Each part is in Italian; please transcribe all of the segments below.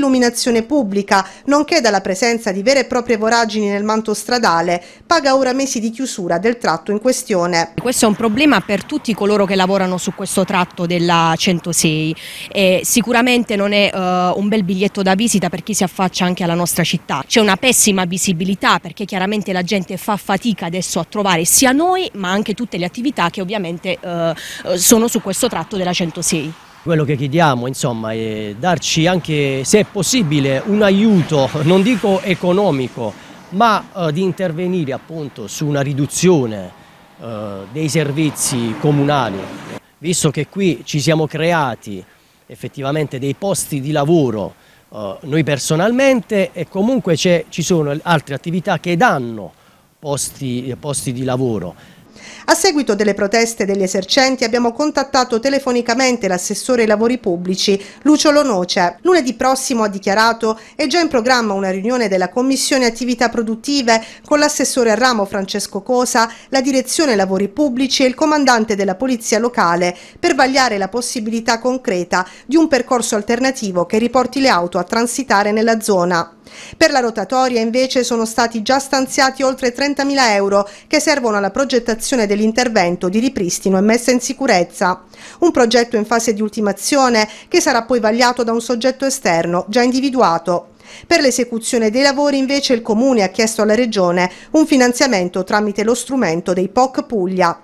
dell'illuminazione pubblica, nonché dalla presenza di vere e proprie voragini nel manto stradale, paga ora mesi di chiusura del tratto in questione. Questo è un problema per tutti coloro che lavorano su questo tratto della 106 e sicuramente non è un bel biglietto da visita per chi si affaccia anche alla nostra città. C'è una pessima visibilità perché chiaramente la gente fa fatica adesso a trovare sia noi ma anche tutte le attività che ovviamente sono su questo tratto della 106. Quello che chiediamo insomma è darci anche, se è possibile, un aiuto, non dico economico, ma di intervenire appunto su una riduzione dei servizi comunali, visto che qui ci siamo creati effettivamente dei posti di lavoro noi personalmente e comunque ci sono altre attività che danno posti di lavoro. A seguito delle proteste degli esercenti abbiamo contattato telefonicamente l'assessore ai lavori pubblici, Lucio Lonoce. Lunedì prossimo, ha dichiarato, è già in programma una riunione della Commissione Attività Produttive con l'assessore al ramo Francesco Cosa, la direzione lavori pubblici e il comandante della polizia locale per vagliare la possibilità concreta di un percorso alternativo che riporti le auto a transitare nella zona. Per la rotatoria invece sono stati già stanziati oltre 30.000 euro che servono alla progettazione dell'intervento di ripristino e messa in sicurezza. Un progetto in fase di ultimazione che sarà poi vagliato da un soggetto esterno già individuato. Per l'esecuzione dei lavori invece il Comune ha chiesto alla Regione un finanziamento tramite lo strumento dei POC Puglia.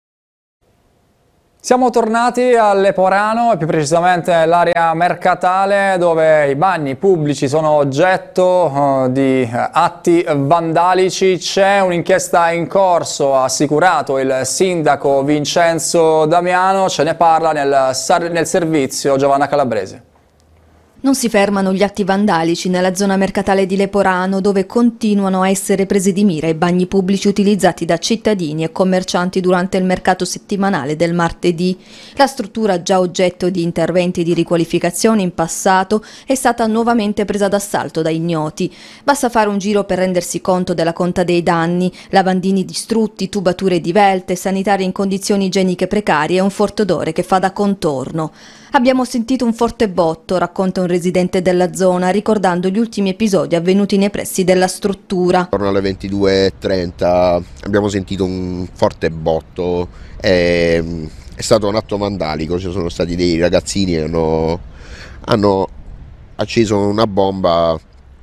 Siamo tornati a Leporano e più precisamente nell'area mercatale dove i bagni pubblici sono oggetto di atti vandalici. C'è un'inchiesta in corso, ha assicurato il sindaco Vincenzo Damiano, ce ne parla nel servizio Giovanna Calabrese. Non si fermano gli atti vandalici nella zona mercatale di Leporano, dove continuano a essere presi di mira i bagni pubblici utilizzati da cittadini e commercianti durante il mercato settimanale del martedì. La struttura, già oggetto di interventi di riqualificazione in passato, è stata nuovamente presa d'assalto da ignoti. Basta fare un giro per rendersi conto della conta dei danni: lavandini distrutti, tubature divelte, sanitarie in condizioni igieniche precarie e un forte odore che fa da contorno. Abbiamo sentito un forte botto, racconta un residente della zona, ricordando gli ultimi episodi avvenuti nei pressi della struttura. Attorno alle 22:30 abbiamo sentito un forte botto, è stato un atto vandalico, ci sono stati dei ragazzini che hanno acceso una bomba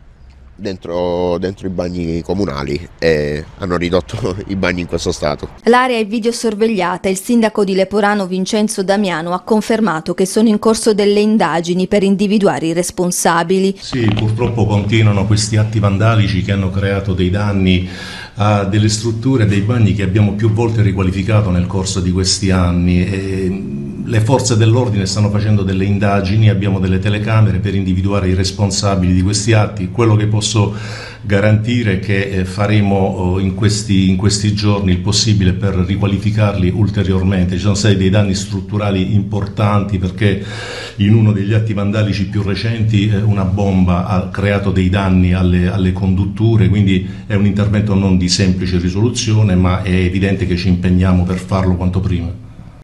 dentro i bagni comunali e hanno ridotto i bagni in questo stato. L'area è videosorvegliata e il sindaco di Leporano Vincenzo Damiano ha confermato che sono in corso delle indagini per individuare i responsabili. Sì, purtroppo continuano questi atti vandalici che hanno creato dei danni a delle strutture, dei bagni che abbiamo più volte riqualificato nel corso di questi anni. E le forze dell'ordine stanno facendo delle indagini, abbiamo delle telecamere per individuare i responsabili di questi atti. Quello che posso garantire è che faremo in questi giorni il possibile per riqualificarli ulteriormente. Ci sono stati dei danni strutturali importanti perché in uno degli atti vandalici più recenti una bomba ha creato dei danni alle condutture, quindi è un intervento non di semplice risoluzione, ma è evidente che ci impegniamo per farlo quanto prima.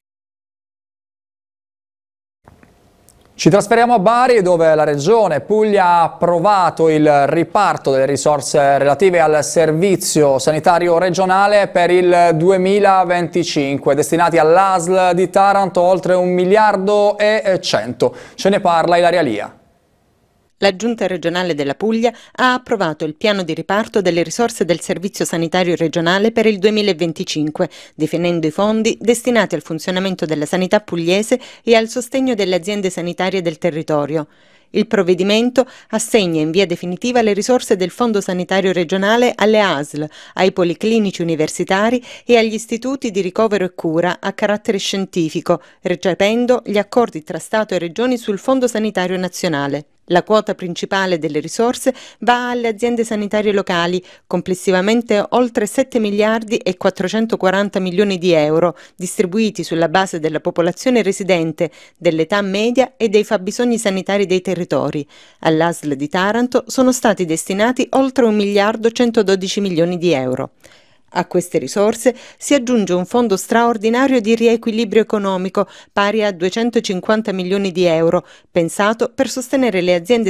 Ci trasferiamo a Bari, dove la Regione Puglia ha approvato il riparto delle risorse relative al servizio sanitario regionale per il 2025, destinati all'ASL di Taranto oltre 1,1 miliardi. Ce ne parla Ilaria Lia. La Giunta regionale della Puglia ha approvato il piano di riparto delle risorse del Servizio Sanitario Regionale per il 2025, definendo i fondi destinati al funzionamento della sanità pugliese e al sostegno delle aziende sanitarie del territorio. Il provvedimento assegna in via definitiva le risorse del Fondo Sanitario Regionale alle ASL, ai policlinici universitari e agli istituti di ricovero e cura a carattere scientifico, recependo gli accordi tra Stato e Regioni sul Fondo Sanitario Nazionale. La quota principale delle risorse va alle aziende sanitarie locali, complessivamente oltre 7 miliardi e 440 milioni di euro, distribuiti sulla base della popolazione residente, dell'età media e dei fabbisogni sanitari dei territori. All'ASL di Taranto sono stati destinati oltre 1 miliardo 112 milioni di euro. A queste risorse si aggiunge un fondo straordinario di riequilibrio economico pari a 250 milioni di euro, pensato per sostenere le aziende